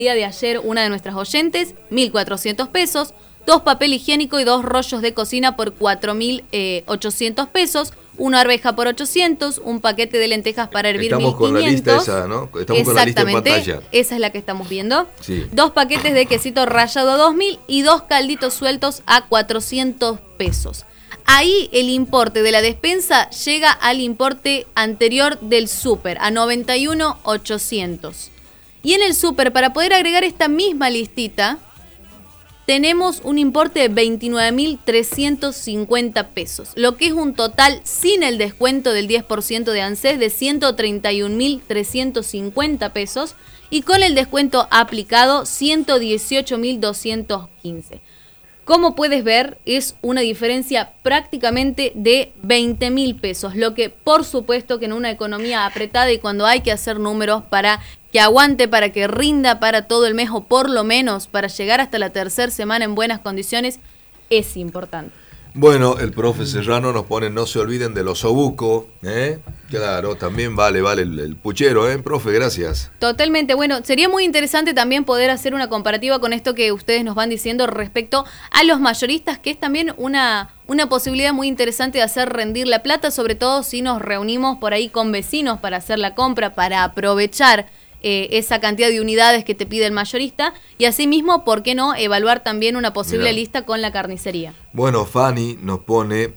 día de ayer una de nuestras oyentes, 1.400 pesos, 2 papel higiénico y 2 rollos de cocina por 4.800 pesos, una arveja por 800, un paquete de lentejas para hervir 1.500. Estamos con la lista esa, ¿no? Estamos con la lista en pantalla. Esa es la que estamos viendo. Sí. 2 paquetes de quesito rallado a 2.000 y 2 calditos sueltos a 400 pesos. Ahí el importe de la despensa llega al importe anterior del súper, a 91.800. Y en el súper, para poder agregar esta misma listita, tenemos un importe de 29.350 pesos, lo que es un total sin el descuento del 10% de ANSES de 131.350 pesos y con el descuento aplicado 118.215. Como puedes ver, es una diferencia prácticamente de 20.000 pesos, lo que por supuesto que en una economía apretada y cuando hay que hacer números para que aguante, para que rinda para todo el mes o por lo menos para llegar hasta la tercera semana en buenas condiciones, es importante. Bueno, el profe Serrano nos pone, no se olviden del osobuco, ¿eh? Claro, también vale el puchero, profe, gracias. Totalmente, bueno, sería muy interesante también poder hacer una comparativa con esto que ustedes nos van diciendo respecto a los mayoristas, que es también una posibilidad muy interesante de hacer rendir la plata, sobre todo si nos reunimos por ahí con vecinos para hacer la compra, para aprovechar esa cantidad de unidades que te pide el mayorista y asimismo, ¿por qué no evaluar también una posible lista con la carnicería? Bueno, Fanny nos pone,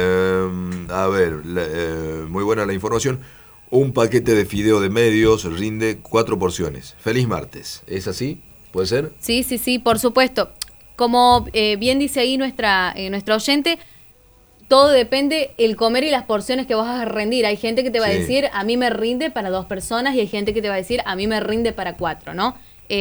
muy buena la información, un paquete de fideo de medios rinde 4 porciones. Feliz martes, ¿es así? ¿Puede ser? Sí, por supuesto. Como bien dice ahí nuestra oyente, todo depende el comer y las porciones que vas a rendir. Hay gente que te va a decir, a mí me rinde para 2 personas, y hay gente que te va a decir, a mí me rinde para 4, ¿no?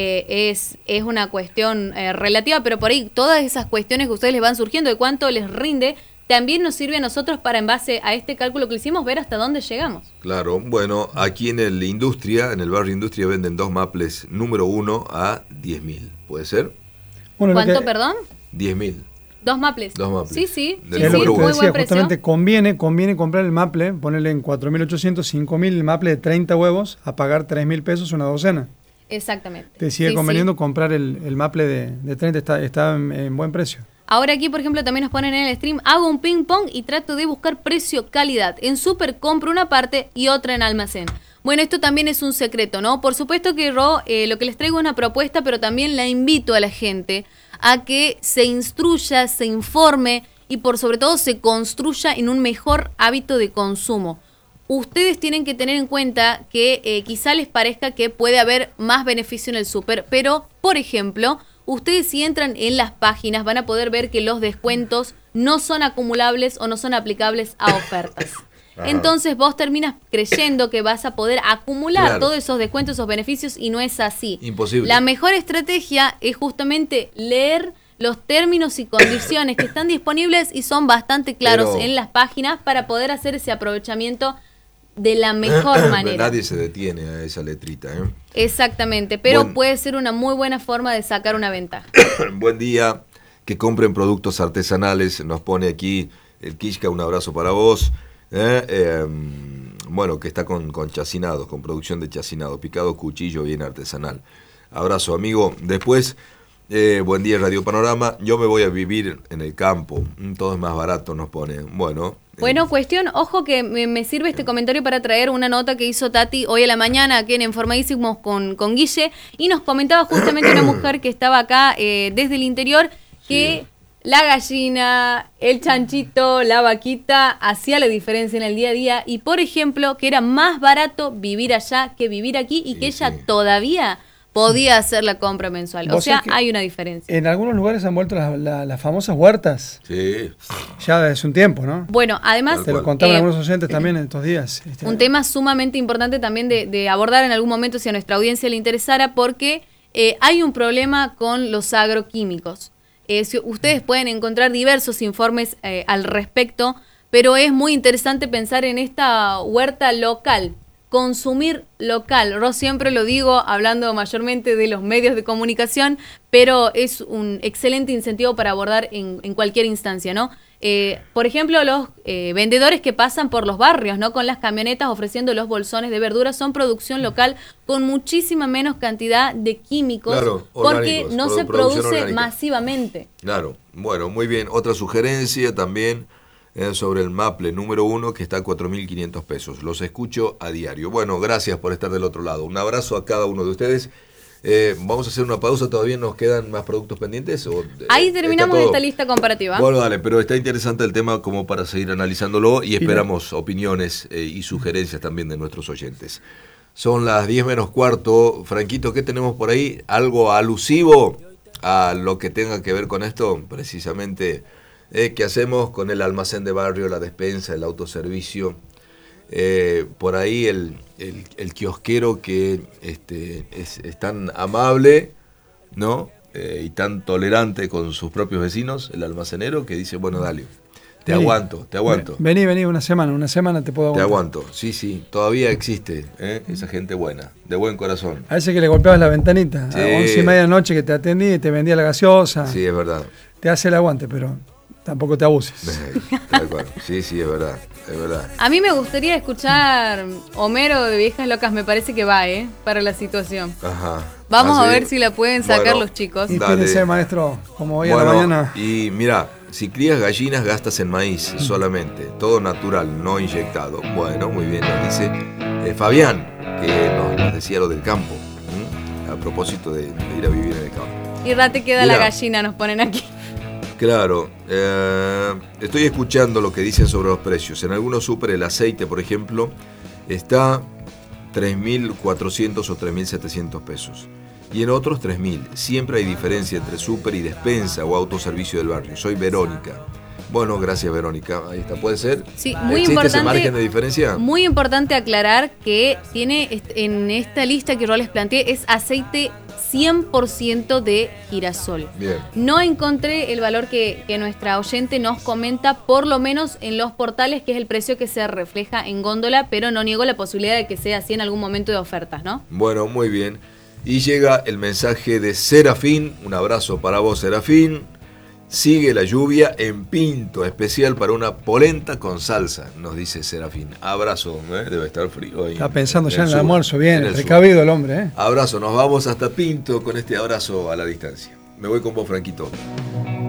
Es una cuestión relativa, pero por ahí todas esas cuestiones que a ustedes les van surgiendo de cuánto les rinde, también nos sirve a nosotros para, en base a este cálculo que hicimos, ver hasta dónde llegamos. Claro, bueno, aquí en el barrio Industria, venden 2 maples número 1 a 10.000, ¿puede ser? Bueno, ¿cuánto, perdón? 10.000. 2 maples. Sí. Es lo que te decía, justamente conviene comprar el maple, ponerle en 4.800, 5.000 el maple de 30 huevos, a pagar 3.000 pesos una docena. Exactamente. Te sigue conveniendo comprar el maple de 30, está en buen precio. Ahora aquí, por ejemplo, también nos ponen en el stream, hago un ping pong y trato de buscar precio-calidad. En súper compro una parte y otra en almacén. Bueno, esto también es un secreto, ¿no? Por supuesto que lo que les traigo es una propuesta, pero también la invito a la gente a que se instruya, se informe y por sobre todo se construya en un mejor hábito de consumo. Ustedes tienen que tener en cuenta que quizá les parezca que puede haber más beneficio en el súper, pero, por ejemplo, ustedes si entran en las páginas van a poder ver que los descuentos no son acumulables o no son aplicables a ofertas. Entonces vos terminas creyendo que vas a poder acumular todos esos descuentos, esos beneficios, y no es así. Imposible. La mejor estrategia es justamente leer los términos y condiciones que están disponibles y son bastante claros en las páginas para poder hacer ese aprovechamiento de la mejor manera. Nadie se detiene a esa letrita, Exactamente, pero puede ser una muy buena forma de sacar una ventaja. Buen día, que compren productos artesanales, nos pone aquí el Kishka, un abrazo para vos. Bueno, que está con chacinados, con producción de chacinado, picado, cuchillo, bien artesanal. Abrazo, amigo. Después, buen día, Radio Panorama. Yo me voy a vivir en el campo, todo es más barato, nos pone. Bueno, cuestión, ojo que me sirve este comentario para traer una nota que hizo Tati hoy a la mañana aquí en Informadísimos con Guille, y nos comentaba justamente una mujer que estaba acá desde el interior que la gallina, el chanchito, la vaquita hacía la diferencia en el día a día, y por ejemplo que era más barato vivir allá que vivir aquí, y que ella todavía podía hacer la compra mensual. O sea, hay una diferencia. En algunos lugares han vuelto las famosas huertas. Sí. Ya desde un tiempo, ¿no? Bueno, además... Te lo contaban algunos oyentes también en estos días. Un tema sumamente importante también de abordar en algún momento, si a nuestra audiencia le interesara, porque hay un problema con los agroquímicos. Ustedes pueden encontrar diversos informes al respecto, pero es muy interesante pensar en esta huerta local, consumir local. Ro, siempre lo digo, hablando mayormente de los medios de comunicación, pero es un excelente incentivo para abordar en cualquier instancia, ¿no? Por ejemplo, los vendedores que pasan por los barrios, ¿no? Con las camionetas ofreciendo los bolsones de verduras, son producción local con muchísima menos cantidad de químicos, claro, porque no se produce orgánica. masivamente. Claro, bueno, muy bien. Otra sugerencia también sobre el Maple número 1, que está a 4.500 pesos. Los escucho a diario. Bueno, gracias por estar del otro lado. Un abrazo a cada uno de ustedes. Vamos a hacer una pausa, ¿todavía nos quedan más productos pendientes? Ahí terminamos esta lista comparativa. Bueno, dale, pero está interesante el tema como para seguir analizándolo y esperamos opiniones y sugerencias también de nuestros oyentes. Son las 10 menos cuarto. Franquito, ¿qué tenemos por ahí? ¿Algo alusivo a lo que tenga que ver con esto? Precisamente, ¿qué hacemos con el almacén de barrio, la despensa, el autoservicio? Por ahí el kiosquero que es tan amable, ¿no? Y tan tolerante con sus propios vecinos, el almacenero, que dice, bueno, dale, te aguanto. Vení, una semana te puedo aguantar. Te aguanto, sí, todavía existe esa gente buena, de buen corazón. A veces que le golpeabas la ventanita, Sí. a 11:30 de la noche que te atendí y te vendía la gaseosa. Sí, es verdad. Te hace el aguante, pero tampoco te abuses. Tal cual. Sí, es verdad. A mí me gustaría escuchar Homero de Viejas Locas, me parece que va, para la situación. Ajá. Vamos ¿Ah, a sí? ver si la pueden sacar Bueno, los chicos. Inspírese, maestro, como hoy a la Bueno, mañana. y mira, si crías gallinas gastas en maíz solamente, todo natural, no inyectado. Bueno, muy bien, nos dice Fabián, que nos decía lo del campo, a propósito de ir a vivir en el campo. Y rate queda Mira. la gallina, nos ponen aquí. Claro, estoy escuchando lo que dicen sobre los precios. En algunos súper el aceite, por ejemplo, está 3.400 o 3.700 pesos. Y en otros 3.000. Siempre hay diferencia entre súper y despensa o autoservicio del barrio. Soy Verónica. Bueno, gracias Verónica. Ahí está, ¿puede ser? Sí, muy ¿Existe importante. ese margen de diferencia? Muy importante aclarar que tiene en esta lista que yo les planteé es aceite 100% de girasol. Bien. No encontré el valor que nuestra oyente nos comenta, por lo menos en los portales, que es el precio que se refleja en góndola, pero no niego la posibilidad de que sea así en algún momento de ofertas, ¿no? Bueno, muy bien. Y llega el mensaje de Serafín. Un abrazo para vos, Serafín. Sigue la lluvia en Pinto, especial para una polenta con salsa, nos dice Serafín. Abrazo, debe estar frío ahí. Está pensando ya en el sur, almuerzo, bien, en el sur. precavido el hombre, Abrazo, nos vamos hasta Pinto con este abrazo a la distancia. Me voy con vos, Franquito.